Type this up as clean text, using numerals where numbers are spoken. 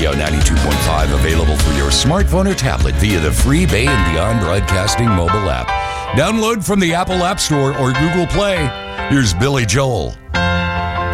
Radio 92.5, available for your smartphone or tablet via the free Bay and Beyond Broadcasting mobile app. Download from the Apple App Store or Google Play. Here's Billy Joel.